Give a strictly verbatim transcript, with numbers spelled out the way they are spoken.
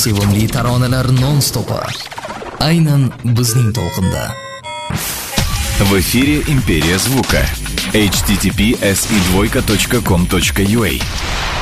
sevimli taronalar non-stopi. Aynan bizning to'lqinda. В эфире Империя звука. эйч ти ти пи эс и двойка точка ком точка ю а